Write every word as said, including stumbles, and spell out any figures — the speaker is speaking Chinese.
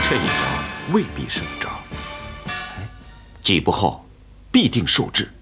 这一招未必是个招。哎，几步后必定受制。